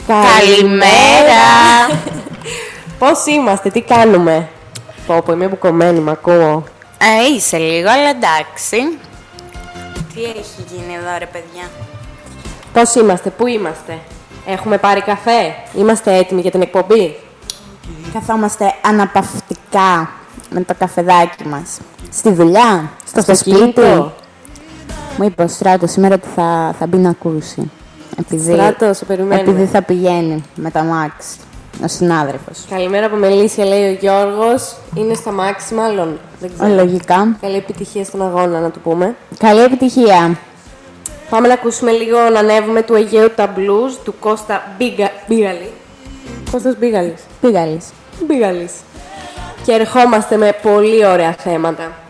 Καλημέρα! Πώς είμαστε, τι κάνουμε? Πω, είμαι μπουκωμένη, μ' ακούω. Είσαι λίγο, αλλά εντάξει. Τι έχει γίνει εδώ, ρε παιδιά? Πώς είμαστε, πού είμαστε? Έχουμε πάρει καφέ? Είμαστε έτοιμοι για την εκπομπή? Καθόμαστε αναπαυτικά με το καφεδάκι μας. Στη δουλειά, στο σπίτι. Μου είπε ο Στράτος σήμερα ότι θα μπει να ακούσει. Στράτο, σε περιμένουμε. Επειδή θα πηγαίνει με τα Μάξ, ο συνάδελφος. Καλημέρα από Μελίσια, λέει ο Γιώργος. Είναι στα Μάξ, μάλλον. Δεν ξέρω. Λογικά. Καλή επιτυχία στον αγώνα, να το πούμε. Καλή επιτυχία. Πάμε να ακούσουμε λίγο, να ανέβουμε του Αιγαίου τα blues του Κώστα Μπίγαλη. Κώστας Μπίγαλης. Πήγαλης. Μπίγαλης. Και ερχόμαστε με πολύ ωραία θέματα.